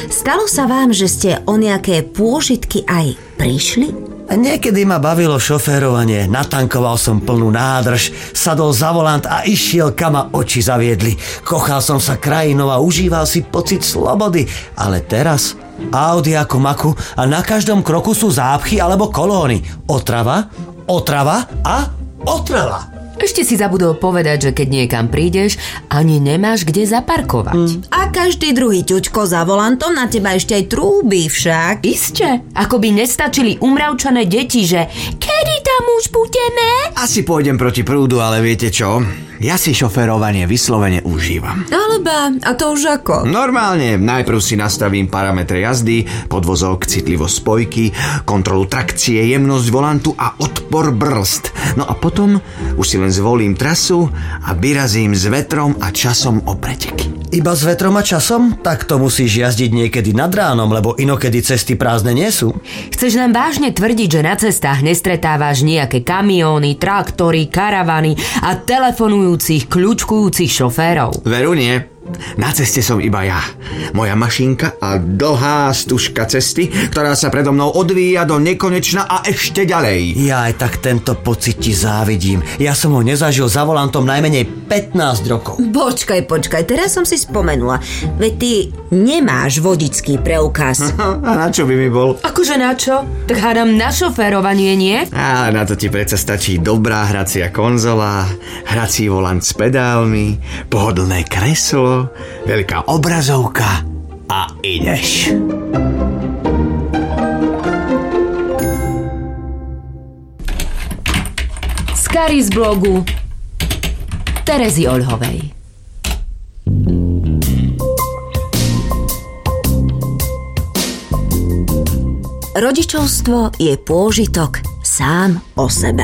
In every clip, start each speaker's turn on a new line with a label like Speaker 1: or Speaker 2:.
Speaker 1: Stalo sa vám, že ste o nejaké pôžitky aj prišli?
Speaker 2: Niekedy ma bavilo šoférovanie, natankoval som plnú nádrž, sadol za volant a išiel, kam ma oči zaviedli. Kochal som sa krajinou a užíval si pocit slobody. Ale teraz Audi ako maku a na každom kroku sú zápchy alebo kolóny. Otrava, otrava a otrava.
Speaker 3: Ešte si zabudol povedať, že keď niekam prídeš, ani nemáš kde zaparkovať.
Speaker 1: A každý druhý ťuďko za volantom na teba ešte aj trúbi však.
Speaker 3: Isté, ako by nestačili umravčané deti, že kedy tam už budeme?
Speaker 4: Asi pôjdem proti prúdu, ale viete čo? Ja si šoférovanie vyslovene užívam.
Speaker 1: Alebo, a to už ako?
Speaker 4: Normálne, najprv si nastavím parametre jazdy, podvozok, citlivosť spojky, kontrolu trakcie, jemnosť volantu a odpor brzd. No a potom už si len zvolím trasu a vyrazím s vetrom a časom o preteky.
Speaker 2: Iba s vetrom a časom? Tak to musíš jazdiť niekedy nad ránom, lebo inokedy cesty prázdne nie sú.
Speaker 3: Chceš nám vážne tvrdiť, že na cestách nestretávaš nejaké kamióny, traktory, karavany a telefonujúcich, kľúčkujúcich šoférov?
Speaker 4: Veru nie. Na ceste som iba ja, moja mašinka a dlhá stužka cesty, ktorá sa predo mnou odvíja do nekonečna a ešte ďalej.
Speaker 2: Ja aj tak tento pocit ti závidím. Ja som ho nezažil za volantom najmenej 15 rokov.
Speaker 1: Počkaj, teraz som si spomenula. Veď ty nemáš vodičský preukaz.
Speaker 4: A na čo by mi bol?
Speaker 3: Akože na čo? Tak hádam na šoférovanie, nie?
Speaker 4: A na to ti predsa stačí dobrá hracia konzola, hrací volant s pedálmi, pohodlné kreslo, veľká obrazovka a ideš.
Speaker 3: Skary z blogu Terezy Oľhovej.
Speaker 1: Rodičovstvo je pôžitok sám o sebe.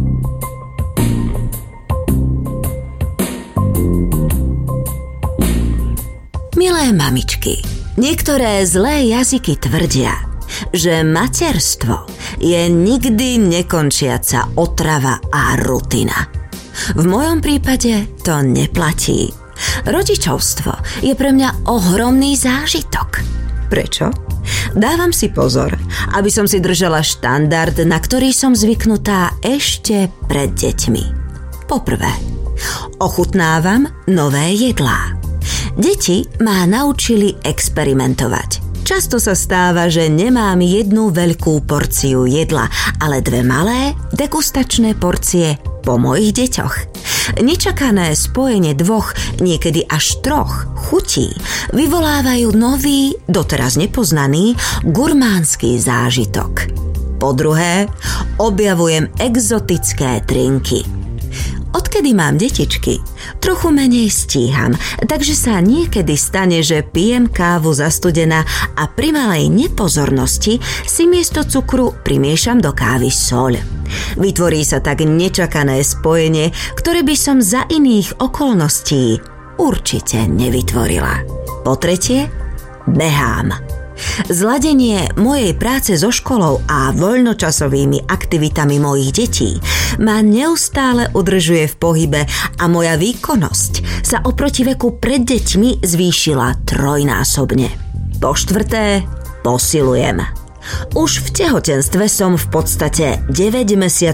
Speaker 1: Milé mamičky, niektoré zlé jazyky tvrdia, že materstvo je nikdy nekončiaca otrava a rutina. V mojom prípade to neplatí. Rodičovstvo je pre mňa ohromný zážitok. Prečo? Dávam si pozor, aby som si držala štandard, na ktorý som zvyknutá ešte pred deťmi. Poprvé, ochutnávam nové jedlá. Deti ma naučili experimentovať. Často sa stáva, že nemám jednu veľkú porciu jedla, ale dve malé degustačné porcie po mojich deťoch. Nečakané spojenie dvoch, niekedy až troch chutí vyvolávajú nový, doteraz nepoznaný, gurmánsky zážitok. Po druhé, objavujem exotické drinky. Odkedy mám detičky, trochu menej stíham, takže sa niekedy stane, že pijem kávu zastudená a pri malej nepozornosti si miesto cukru primiešam do kávy soľ. Vytvorí sa tak nečakané spojenie, ktoré by som za iných okolností určite nevytvorila. Po tretie, behám. Zladenie mojej práce so školou a voľnočasovými aktivitami mojich detí ma neustále udržuje v pohybe a moja výkonnosť sa oproti veku pred deťmi zvýšila trojnásobne. Po štvrté, posilujem. Už v tehotenstve som v podstate 9 mesiacov